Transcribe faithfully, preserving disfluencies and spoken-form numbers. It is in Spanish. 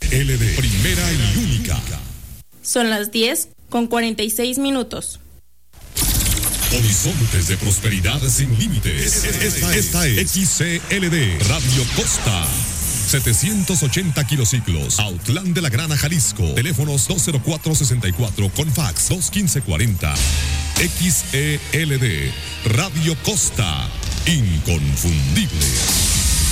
L D, primera y única. Son las diez con cuarenta y seis minutos. Horizontes de prosperidad sin límites. Esta, esta es X C L D, Radio Costa. setecientos ochenta kilociclos, Autlán de la Grana, Jalisco. Teléfonos dos cero cuatro sesenta y cuatro con fax dos quince cuarenta. X E L D, Radio Costa, inconfundible.